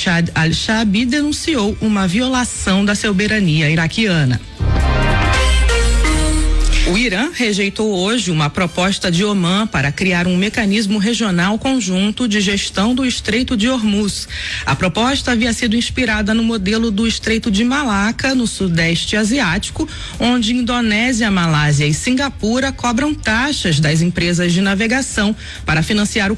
Rashad al-Shaabi denunciou uma violação da soberania iraquiana. O Irã rejeitou hoje uma proposta de Omã para criar um mecanismo regional conjunto de gestão do Estreito de Hormuz. A proposta havia sido inspirada no modelo do Estreito de Malaca, no Sudeste Asiático, onde Indonésia, Malásia e Singapura cobram taxas das empresas de navegação para financiar o